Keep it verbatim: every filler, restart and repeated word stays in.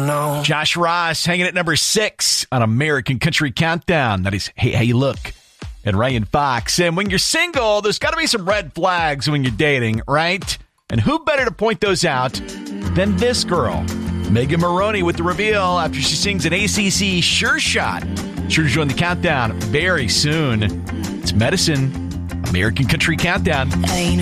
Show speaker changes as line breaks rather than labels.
know.
Josh Ross hanging at number six on American Country Countdown. That is Hey How You Look. And Ryan Fox. And when you're single, there's got to be some red flags when you're dating, right? And who better to point those out than this girl? Megan Maroney with the reveal after she sings an A C C Sure Shot. Sure to join the countdown very soon. It's Medicine, American Country Countdown.